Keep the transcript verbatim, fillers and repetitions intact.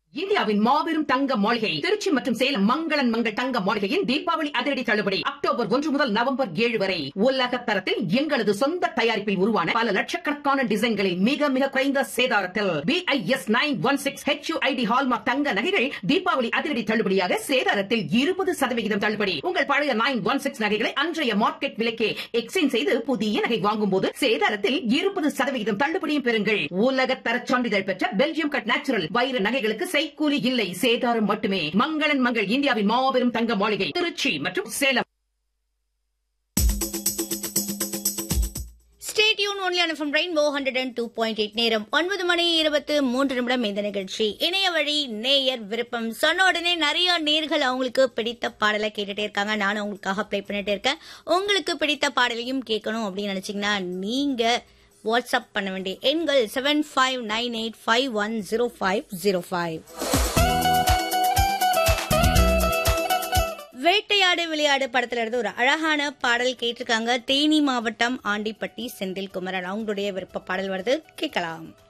இந்தியாவின் மாபெரும் தங்க மாளிகை திருச்சி மற்றும் சேலம் மங்களன் மங்கள் தங்க மாளிகையின் தீபாவளி அதிரடி தள்ளுபடி அக்டோபர் ஒன்று முதல் நவம்பர் ஏழு வரை உலக தரத்தில் எங்களது சொந்த தயாரிப்பில் உருவான பல லட்சக்கணக்கான டிசைன்களில் மிக மிக குறைந்த சேதாரத்தில் BIS nine one six HUID hallmark தங்க நகைகள் தீபாவளி அதிரடி தள்ளுபடியாக சேதாரத்தில் இருபது சதவிகிதம் தள்ளுபடி. உங்கள் பழைய நைன் ஒன் சிக்ஸ் நகைகளை அன்றைய மார்க்கெட் விலைக்கே எக்ஸ்சேஞ்ச் செய்து புதிய நகை வாங்கும் போது சேதாரத்தில் இருபது சதவிகிதம் தள்ளுபடியும் பெறுங்கள். உலக தர சான்றிதழ் பெற்ற பெல்ஜியம் கட் நேச்சுரல் வைர நகைகளுக்கு கூலி இல்லை, சேதாரம் மட்டுமே. மங்களன் மங்கள் இந்தியாவின் மாபெரும் தங்க மாளிகை திருச்சி மற்றும் Salem. Stay tuned only on from Rainbow one oh two point eight நேரம் ஒன்பது மணி இருபத்து மூன்று நிமிடம். இந்த நிகழ்ச்சி இணைய வழி நேயர் விருப்பம். சொன்ன உடனே நிறைய நேர்கள் அவங்களுக்கு பிடித்த பாடலை கேட்டுட்டே இருக்காங்க. நானும் உங்களுக்காக ப்ளே பண்ணிட்டே இருக்கேன். உங்களுக்கு பிடித்த பாடலையும் கேட்கணும் அப்படின்னு நினைச்சீங்கன்னா நீங்க வாட்ஸ்அப் பண்ண வேண்டிய எண்கள் seven five nine eight five one zero five zero five. வேட்டையாடு விளையாடு படத்துல இருந்து ஒரு அழகான பாடல் கேட்டிருக்காங்க. தேனி மாவட்டம் ஆண்டிப்பட்டி செந்தில் குமரன் அவங்களுடைய விருப்ப பாடல் வருது, கேட்கலாம்.